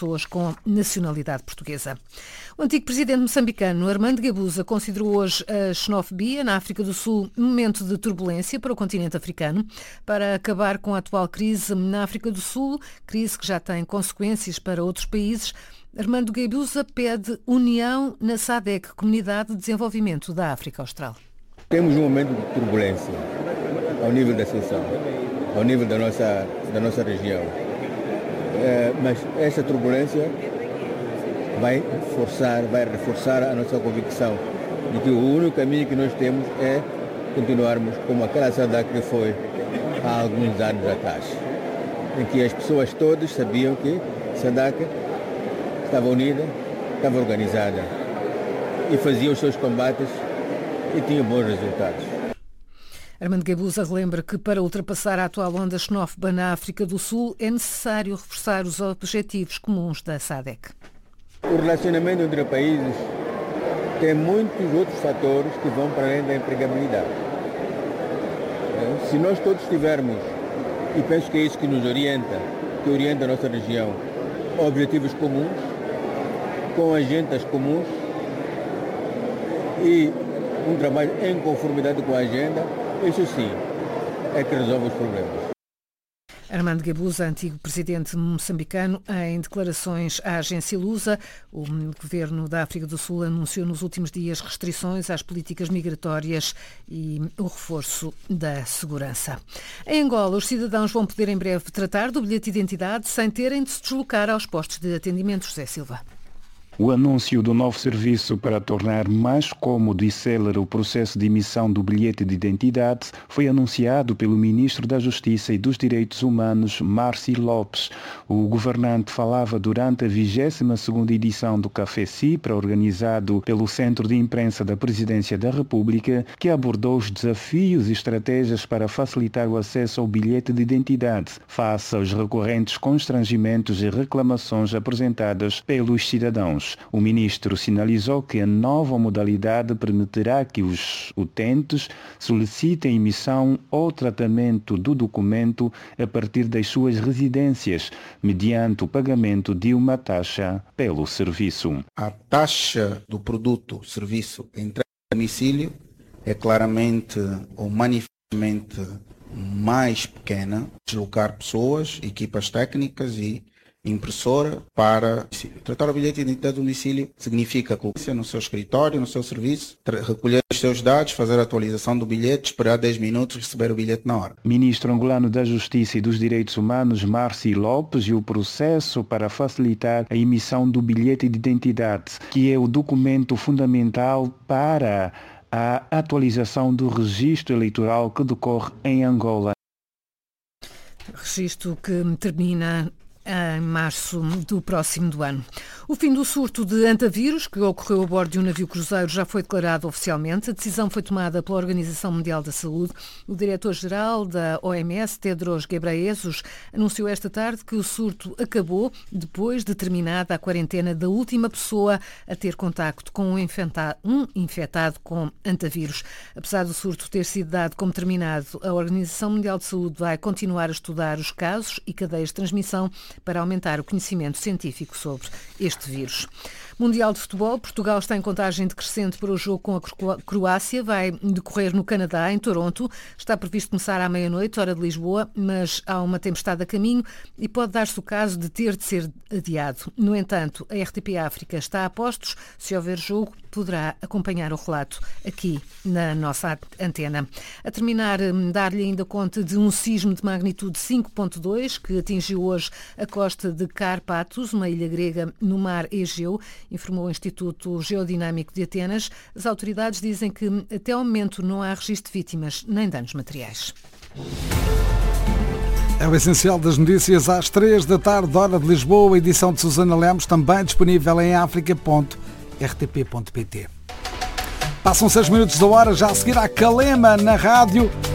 pessoas com nacionalidade portuguesa. O antigo presidente moçambicano Armando Guebuza considerou hoje a xenofobia na África do Sul um momento de turbulência para o continente africano, para acabar com a atual crise na África do Sul, crise que já tem consequências para outros países. Armando Guebuza pede união na SADC, Comunidade de Desenvolvimento da África Austral. Temos um momento de turbulência ao nível da situação, ao nível da nossa região. Mas essa turbulência vai reforçar a nossa convicção de que o único caminho que nós temos é continuarmos como aquela SADC que foi há alguns anos atrás, em que as pessoas todas sabiam que a SADC estava unida, estava organizada e fazia os seus combates e tinha bons resultados. Armando Guebuza relembra que para ultrapassar a atual onda xenófoba na África do Sul é necessário reforçar os objetivos comuns da SADC. O relacionamento entre países tem muitos outros fatores que vão para além da empregabilidade. Se nós todos tivermos, e penso que é isso que nos orienta, que orienta a nossa região, objetivos comuns, com agendas comuns e um trabalho em conformidade com a agenda, isso sim é que resolve os problemas. Armando Guebuza, antigo presidente moçambicano, em declarações à agência Lusa, o governo da África do Sul anunciou nos últimos dias restrições às políticas migratórias e o reforço da segurança. Em Angola, os cidadãos vão poder em breve tratar do bilhete de identidade sem terem de se deslocar aos postos de atendimento. José Silva. O anúncio do novo serviço para tornar mais cômodo e célere o processo de emissão do bilhete de identidade foi anunciado pelo Ministro da Justiça e dos Direitos Humanos, Marci Lopes. O governante falava durante a 22ª edição do Café Cipra, organizado pelo Centro de Imprensa da Presidência da República, que abordou os desafios e estratégias para facilitar o acesso ao bilhete de identidade, face aos recorrentes constrangimentos e reclamações apresentadas pelos cidadãos. O ministro sinalizou que a nova modalidade permitirá que os utentes solicitem emissão ou tratamento do documento a partir das suas residências, mediante o pagamento de uma taxa pelo serviço. A taxa do produto, serviço, entrega a domicílio é claramente ou manifestamente mais pequena, deslocar pessoas, equipas técnicas e impressora para tratar o bilhete de identidade do domicílio significa que você no seu escritório, no seu serviço, recolher os seus dados, fazer a atualização do bilhete, esperar 10 minutos e receber o bilhete na hora. Ministro angolano da Justiça e dos Direitos Humanos, Marci Lopes, e o processo para facilitar a emissão do bilhete de identidade, que é o documento fundamental para a atualização do registro eleitoral que decorre em Angola. Registro que termina em março do próximo ano. O fim do surto de antavírus, que ocorreu a bordo de um navio cruzeiro, já foi declarado oficialmente. A decisão foi tomada pela Organização Mundial da Saúde. O diretor-geral da OMS, Tedros Ghebreyesus, anunciou esta tarde que o surto acabou depois de terminada a quarentena da última pessoa a ter contacto com um infectado com antavírus. Apesar do surto ter sido dado como terminado, a Organização Mundial de Saúde vai continuar a estudar os casos e cadeias de transmissão para aumentar o conhecimento científico sobre este vírus. Mundial de Futebol, Portugal está em contagem decrescente para o jogo com a Croácia, vai decorrer no Canadá, em Toronto. Está previsto começar à meia-noite, hora de Lisboa, mas há uma tempestade a caminho e pode dar-se o caso de ter de ser adiado. No entanto, a RTP África está a postos. Se houver jogo, poderá acompanhar o relato aqui na nossa antena. A terminar, dar-lhe ainda conta de um sismo de magnitude 5.2 que atingiu hoje a costa de Carpatos, uma ilha grega no mar Egeu, informou o Instituto Geodinâmico de Atenas. As autoridades dizem que até ao momento não há registro de vítimas nem danos materiais. É o essencial das notícias às 3 da tarde, hora de Lisboa, edição de Susana Lemos, também disponível em africa.rtp.pt. Passam 6 minutos da hora, já a seguir à Calema na rádio.